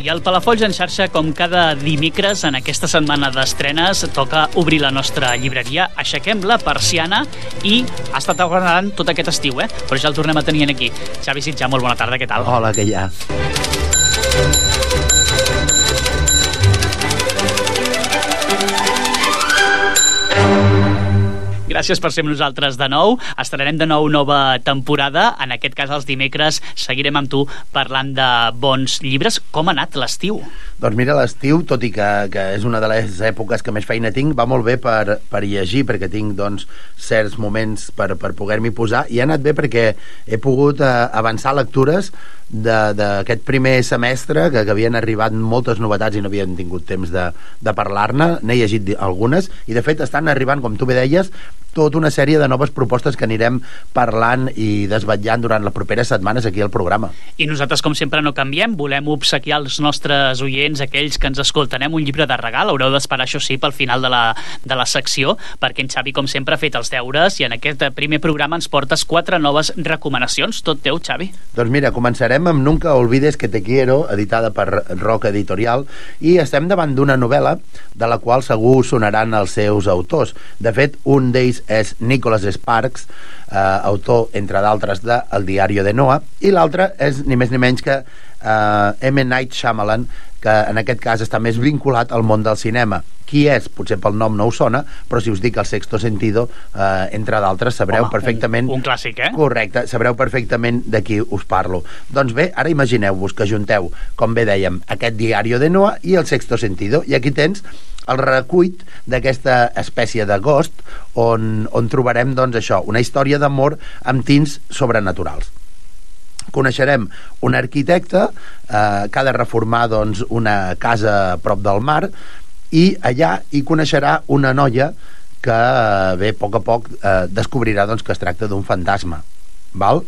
I al Palafolls en xarxa, com cada dimecres en aquesta setmana d'estrenes, toca obrir la nostra llibreria. Aixequem la persiana i ha estat aguardant tot aquest estiu, però ja el tornem a tenir aquí. Xavi Sitjà, molt bona tarda, què tal? Hola, què hi ha? Gràcies per ser amb nosaltres de nou. Estrenarem de nou nova temporada. En aquest cas, els dimecres, seguirem amb tu parlant de bons llibres. Com ha anat l'estiu? Doncs mira, l'estiu, tot i que és una de les èpoques que més feina tinc, va molt bé per llegir, perquè tinc doncs, certs moments per poder-m'hi posar, i ha anat bé perquè he pogut avançar lectures d'aquest primer semestre, que havien arribat moltes novetats i no havien tingut temps de parlar-ne. N'he llegit algunes, i de fet estan arribant, com tu bé deies, tota una sèrie de noves propostes que anirem parlant i desvetllant durant les properes setmanes aquí al programa. I nosaltres, com sempre, no canviem. Volem obsequiar als nostres oients, aquells que ens escoltarem, un llibre de regal. Haureu d'esperar, això sí, pel final de la secció, perquè en Xavi, com sempre, ha fet els deures i en aquest primer programa ens portes 4 noves recomanacions. Tot teu, Xavi. Doncs mira, començarem amb Nunca olvides que te quiero, editada per Roca Editorial, i estem davant d'una novel·la de la qual segur sonaran els seus autors. De fet, un d'ells és Nicholas Sparks, autor, entre d'altres, de El diario de Noah, i l'altre és ni més ni menys que M. Night Shyamalan, que en aquest cas està més vinculat al món del cinema. Qui és? Potser pel nom no us sona, però si us dic El sexto sentido, entre d'altres, sabreu perfectament... Un clàssic, Correcte, sabreu perfectament de qui us parlo. Doncs bé, ara imagineu-vos que junteu, com bé dèiem, aquest diario de Noah i El sexto sentido, i aquí tens el recull d'aquesta espècie de Ghost, on trobarem, doncs, això, una història d'amor amb tints sobrenaturals. Coneixerem un arquitecte que ha de reformar, doncs, una casa a prop del mar, i allà hi coneixerà una noia que, bé, a poc descobrirà, doncs, que es tracta d'un fantasma, val?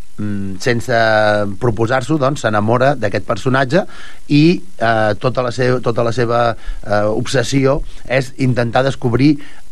Sense proposar-s'ho, doncs, s'enamora d'aquest personatge i tota la seva obsessió és intentar descobrir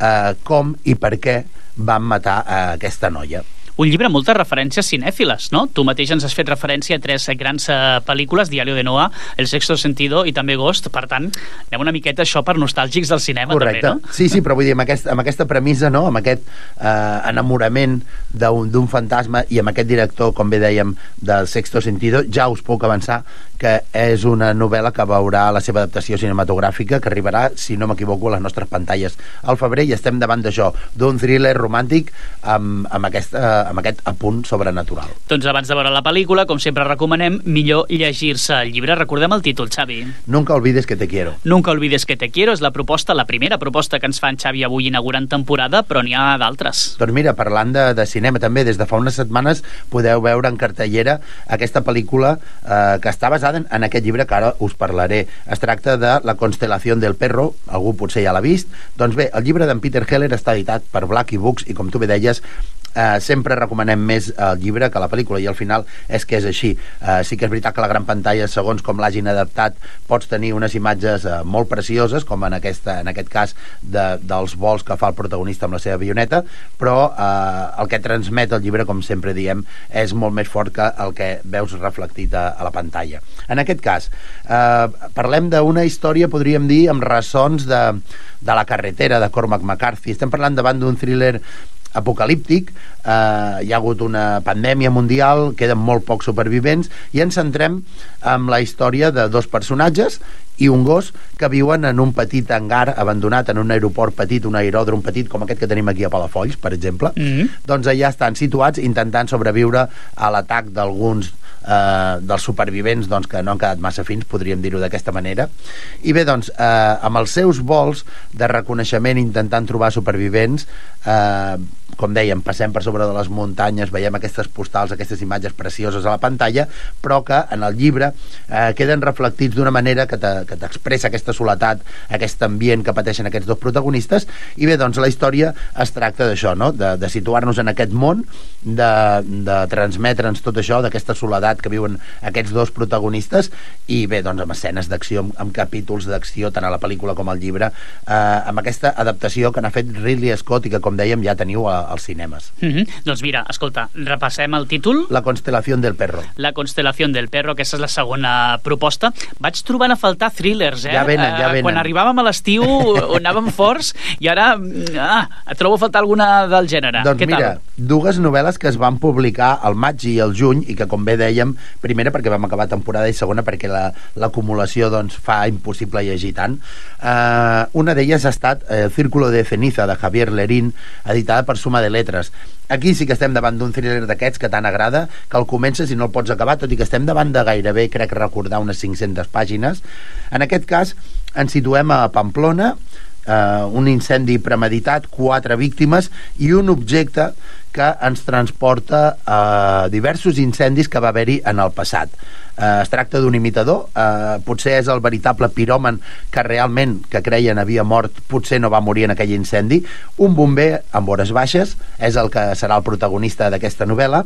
com i per què van matar aquesta noia. Un llibre amb moltes referències cinèfiles, no? Tu mateix ens has fet referència a 3 grans pel·lícules, Diario de Noah, El sexto sentido i també Ghost. Per tant, anem una miqueta això per nostàlgics del cinema. Correcte. També, no? Sí, però vull dir, amb aquesta premissa, no? Amb aquest enamorament d'un fantasma i amb aquest director, com bé dèiem, del sexto sentido, ja us puc avançar que és una novel·la que veurà la seva adaptació cinematogràfica, que arribarà, si no m'equivoco, a les nostres pantalles al febrer, i estem davant d'això, d'un thriller romàntic amb aquest apunt sobrenatural. Doncs abans de veure la pel·lícula, com sempre recomanem, millor llegir-se el llibre. Recordem el títol, Xavi. Nunca olvides que te quiero. Nunca olvides que te quiero és la primera proposta que ens fa en Xavi avui inaugurant temporada, però n'hi ha d'altres. Doncs mira, parlant de cinema també, des de fa unes setmanes podeu veure en cartellera aquesta pel·lícula que està basada en aquest llibre que ara us parlaré. Es tracta de La constelación del perro, algú potser ja l'ha vist. Doncs bé, el llibre d'en Peter Heller està editat per Blackie Books i, com tu bé deies, sempre recomanem més el llibre que la pel·lícula, i al final és que és així. Sí que és veritat que la gran pantalla, segons com l'hagin adaptat, pots tenir unes imatges molt precioses, com en aquest cas dels vols que fa el protagonista amb la seva avioneta, però el que transmet el llibre, com sempre diem, és molt més fort que el que veus reflectit a la pantalla. En aquest cas, parlem d'una història, podríem dir, amb ressons de La carretera, de Cormac McCarthy. Estem parlant davant d'un thriller apocalíptic, hi ha hagut una pandèmia mundial, queden molt pocs supervivents, i ens centrem en la història de 2 personatges i un gos que viuen en un petit hangar abandonat, en un aeroport petit, un aeròdrom petit, com aquest que tenim aquí a Palafolls, per exemple. Doncs allà estan situats intentant sobreviure a l'atac d'alguns dels supervivents, doncs, que no han quedat massa fins, podríem dir-ho d'aquesta manera. I bé, doncs, amb els seus vols de reconeixement intentant trobar supervivents, com dèiem, passem per sobre de les muntanyes, veiem aquestes postals, aquestes imatges precioses a la pantalla, però que en el llibre queden reflectits d'una manera que que t'expressa aquesta soledat, aquest ambient que pateixen aquests dos protagonistes. I bé, doncs la història es tracta d'això, no? De situar-nos en aquest món, de transmetre'ns tot això, d'aquesta soledat que viuen aquests dos protagonistes, i bé, doncs amb escenes d'acció, amb capítols d'acció tant a la pel·lícula com al llibre, amb aquesta adaptació que n'ha fet Ridley Scott i que, com dèiem, ja teniu als cinemes. Doncs mira, escolta, repassem el títol. La constelación del perro. La constelación del perro, aquesta és la segona proposta. Vaig trobant a faltar thrillers, Ja venen. Quan arribàvem a l'estiu anàvem forts i ara trobo a faltar alguna del gènere. Doncs què mira, tal? dues novel·les que es van publicar al maig i al juny i que, com bé dèiem, primera perquè vam acabar temporada i segona perquè l'acumulació doncs, fa impossible llegir tant. Una d'elles ha estat El Círculo de Ceniza, de Javier Lerín, editada per Suma de Lettres. Aquí sí que estem davant d'un thriller d'aquests que tant agrada, que el comences i no el pots acabar, tot i que estem davant de gairebé, crec recordar, unes 500 pàgines. En aquest cas ens situem a Pamplona, un incendi premeditat, 4 víctimes i un objecte que ens transporta a diversos incendis que va haver-hi en el passat. Es tracta d'un imitador, potser és el veritable piròman que realment, que creien havia mort, potser no va morir en aquell incendi. Un bomber amb hores baixes és el que serà el protagonista d'aquesta novel·la.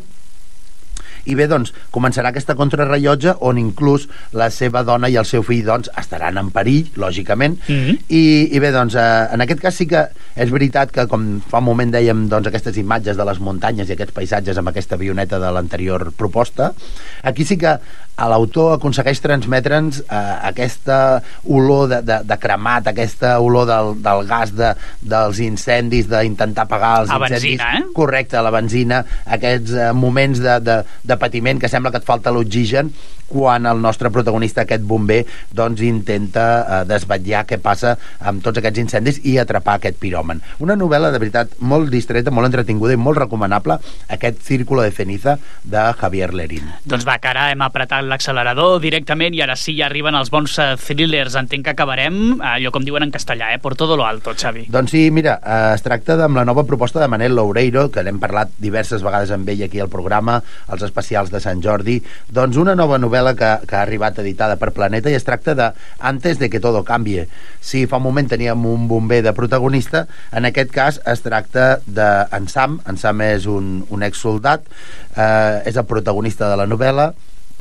I bé, doncs, començarà aquesta contrarrellotge on inclús la seva dona i el seu fill, doncs, estaran en perill, lògicament. I bé, doncs, en aquest cas sí que és veritat que, com fa un moment dèiem, doncs, aquestes imatges de les muntanyes i aquests paisatges amb aquesta avioneta de l'anterior proposta, aquí sí que l'autor aconsegueix transmetre'ns aquesta olor de cremat, aquesta olor del gas dels incendis, d'intentar apagar els incendis. Benzina, Correcte, la benzina, aquests moments de patiment que sembla que et falta l'oxigen quan el nostre protagonista, aquest bomber, doncs intenta desvetllar què passa amb tots aquests incendis i atrapar aquest piròman. Una novel·la de veritat molt distreta, molt entretinguda i molt recomanable, aquest Círculo de Ceniza de Javier Lerín. Doncs va, que ara hem apretat l'accelerador directament i ara sí ja arriben els bons thrillers. Entenc que acabarem, allò com diuen en castellà, por todo lo alto, Xavi. Doncs sí, mira, es tracta amb la nova proposta de Manel Loureiro, que n'hem parlat diverses vegades amb ell aquí al programa, els especials de Sant Jordi. Doncs una nova novel·la que ha arribat editada per Planeta i es tracta de Antes de que todo cambie. Si fa un moment teníem un bomber de protagonista, en aquest cas es tracta d'en Sam. En Sam és un exsoldat, és el protagonista de la novel·la.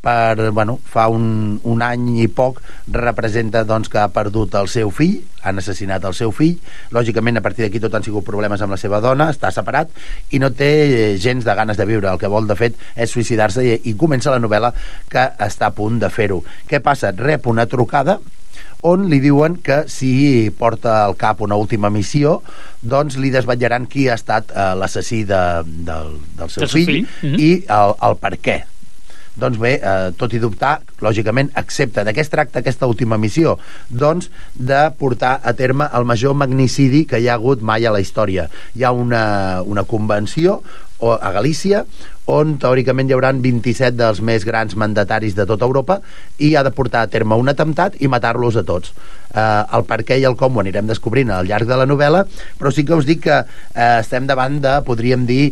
Fa un any i poc representa doncs, que ha perdut el seu fill, han assassinat el seu fill. Lògicament, a partir d'aquí tot han sigut problemes amb la seva dona, està separat i no té gens de ganes de viure. El que vol, de fet, és suïcidar-se i comença la novel·la que està a punt de fer-ho. Què passa? Rep una trucada on li diuen que si porta al cap una última missió, doncs li desvetllaran qui ha estat l'assassí del seu fill i el per què. Doncs bé, tot i dubtar, lògicament accepta. De què es tracta aquesta última missió? Doncs de portar a terme el major magnicidi que hi ha hagut mai a la història. Hi ha una convenció a Galícia on teòricament hi haurà 27 dels més grans mandataris de tota Europa i ha de portar a terme un atemptat i matar-los a tots. El per què i el com ho anirem descobrint al llarg de la novel·la, però sí que us dic que estem davant de, podríem dir,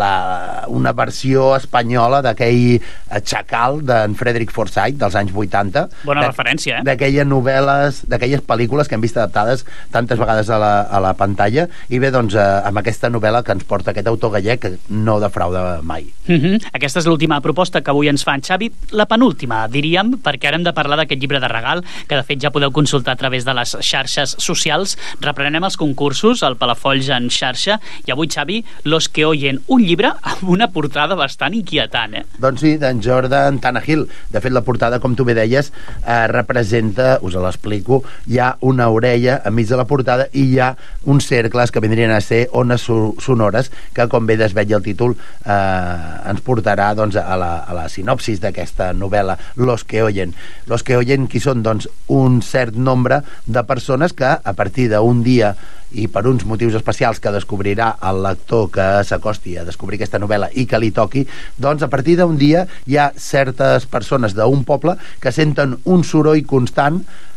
una versió espanyola d'aquell Chacal d'en Frederick Forsyth dels anys 80. Bona referència, D'aquelles novel·les, d'aquelles pel·lícules que hem vist adaptades tantes vegades a la pantalla, i bé, doncs, amb aquesta novel·la que ens porta aquest autor gallec que no defrauda mai. Aquesta és l'última proposta que avui ens fa en Xavi, la penúltima, diríem, perquè ara hem de parlar d'aquest llibre de regal, que de fet ja podeu consultar a través de les xarxes socials. Reprenem els concursos, el Palafolls en xarxa, i avui, Xavi, Los que oyen, un llibre amb una portada bastant inquietant, Doncs sí, d'en Jordan Tannehill. De fet, la portada, com tu bé deies, representa, us l'explico, hi ha una orella enmig de la portada i hi ha uns cercles que vindrien a ser ones sonores, que, com bé desvetlla el títol, ens portarà doncs, a la sinopsis d'aquesta novel·la, Los que oyen. Los que oyen, qui són? Doncs un cert nombre de persones que, a partir d'un dia i per uns motius especials que descobrirà el lector que s'acosti a descobrir aquesta novel·la i que li toqui, doncs a partir d'un dia hi ha certes persones d'un poble que senten un soroll constant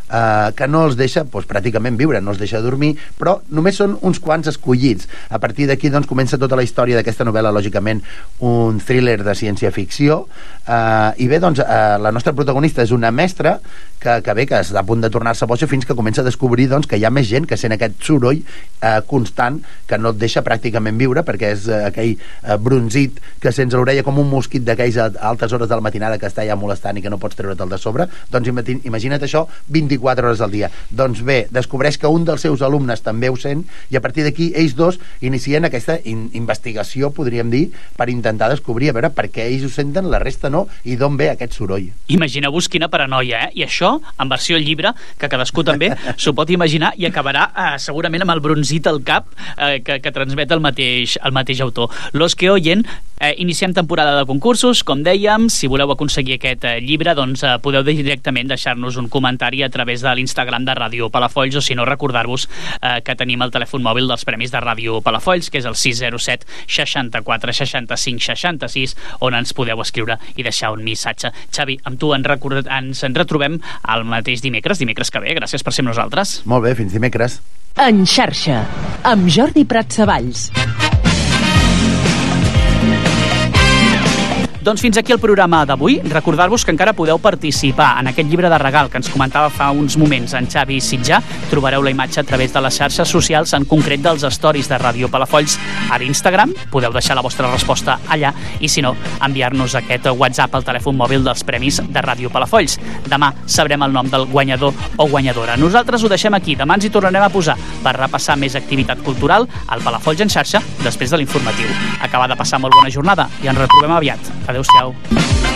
que no els deixa pràcticament viure, no els deixa dormir, però només són uns quants escollits. A partir d'aquí doncs, comença tota la història d'aquesta novel·la, lògicament un thriller de ciència-ficció, i bé, doncs, la nostra protagonista és una mestra que està a punt de tornar-se boja fins que comença a descobrir doncs, que hi ha més gent que sent aquest soroll constant que no et deixa pràcticament viure, perquè és aquell bronzit que sents a l'orella com un mosquit d'aquells a altes hores de la matinada que està ja molestant i que no pots treure'l de sobre. Doncs imagina't això 24 hores al dia. Doncs bé, descobreix que un dels seus alumnes també ho sent, i a partir d'aquí ells dos inicien aquesta investigació, podríem dir, per intentar descobrir a veure per què ells ho senten, la resta no, i d'on ve aquest soroll. Imagineu-vos quina paranoia, I això, en versió llibre, que cadascú també s'ho pot imaginar, i acabarà segurament amb el bronzit al cap que transmet el mateix autor. Los que oyen, iniciem temporada de concursos, com dèiem. Si voleu aconseguir aquest llibre, doncs podeu directament deixar-nos un comentari a través de l'Instagram de Ràdio Palafolls, o si no, recordar-vos que tenim el telèfon mòbil dels Premis de Ràdio Palafolls, que és el 607 64 65 66, on ens podeu escriure i deixar un missatge. Xavi, amb tu ens retrobem el mateix dimecres que ve. Gràcies per ser amb nosaltres. Molt bé, fins dimecres. En xarxa, amb Jordi Pratsavalls. Doncs fins aquí el programa d'avui. Recordar-vos que encara podeu participar en aquest llibre de regal que ens comentava fa uns moments en Xavi Sitjà. Trobareu la imatge a través de les xarxes socials, en concret dels stories de Ràdio Palafolls a l'Instagram. Podeu deixar la vostra resposta allà i, si no, enviar-nos aquest WhatsApp al telèfon mòbil dels Premis de Ràdio Palafolls. Demà sabrem el nom del guanyador o guanyadora. Nosaltres ho deixem aquí. Demà ens hi tornarem a posar per repassar més activitat cultural al Palafolls en xarxa després de l'informatiu. Acaba de passar molt bona jornada i ens retrobem aviat. Adéu-siau.